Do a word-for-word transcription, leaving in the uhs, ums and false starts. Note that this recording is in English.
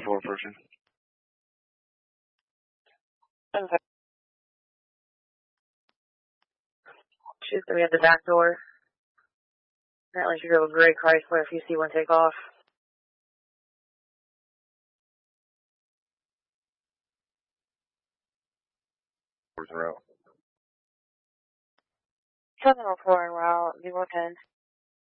four person. Okay. She's going to be at the back door. Apparently she drove a gray Chrysler if you see one take off. Where's the route? seven oh four en route, be one ten.